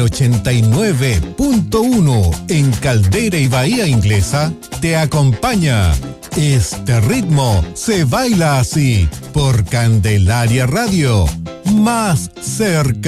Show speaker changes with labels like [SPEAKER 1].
[SPEAKER 1] 89.1 en Caldera y Bahía Inglesa te acompaña. Este ritmo se baila así por Candelaria Radio, más cerca